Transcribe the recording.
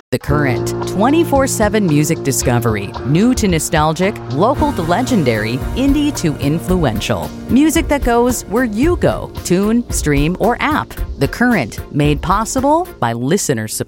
The Current, 24/7 music discovery. New to nostalgic, local to legendary, indie to influential. Music that goes where you go. Tune, stream, or app. The Current, made possible by listener support.